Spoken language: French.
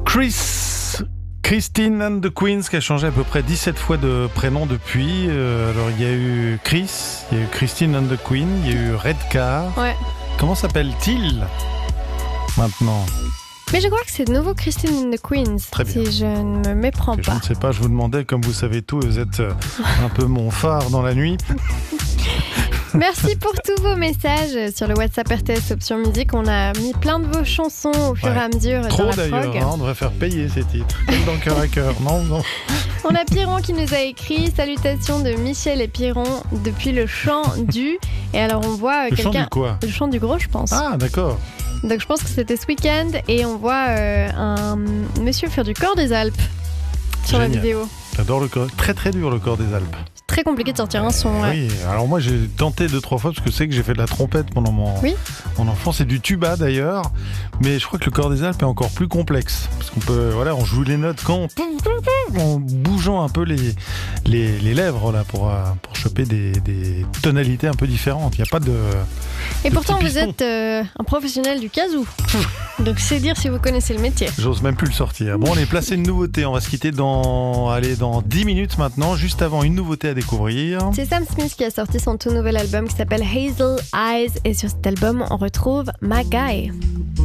Christine and the Queens qui a changé à peu près 17 fois de prénom depuis. Alors il y a eu Chris, il y a eu Christine and the Queen, il y a eu Redcar. Ouais. Comment s'appelle-t-il maintenant? Mais je crois que c'est de nouveau Christine and the Queens. Très bien. Si je ne me méprends Je pas. ne sais pas, je vous demandais, comme vous savez tout, vous êtes un peu mon phare dans la nuit. Merci pour tous vos messages sur le WhatsApp RTS Option Musique. On a mis plein de vos chansons au fur et à mesure Trop dans la d'ailleurs, prog. hein, on devrait faire payer ces titres. Comme dans Cœur à Cœur, non. On a Piron qui nous a écrit « Salutations de Michel et Piron depuis le champ du… » Et alors on voit Le chant quelqu'un… du quoi? Le champ du Gros, je pense. Ah, d'accord. Donc je pense que c'était ce week-end et on voit un monsieur faire du corps des Alpes sur la Génial. vidéo. J'adore le corps. Très très dur le corps des Alpes. Très compliqué de sortir un son. Ouais. Oui, alors moi j'ai tenté 2-3 fois parce que c'est que j'ai fait de la trompette pendant mon enfance et du tuba d'ailleurs, mais je crois que le corps des Alpes est encore plus complexe parce qu'on peut, on joue les notes en bougeant un peu les lèvres là pour choper des tonalités un peu différentes. Il y a pas de. Et de pourtant petit vous piston. êtes un professionnel du kazoo. Donc c'est dire si vous connaissez le métier. J'ose même plus le sortir. Bon, on est placé une nouveauté. On va se quitter dans 10 minutes maintenant, juste avant une nouveauté à découvrir. C'est Sam Smith qui a sorti son tout nouvel album qui s'appelle Hazel Eyes et sur cet album on retrouve My Guy.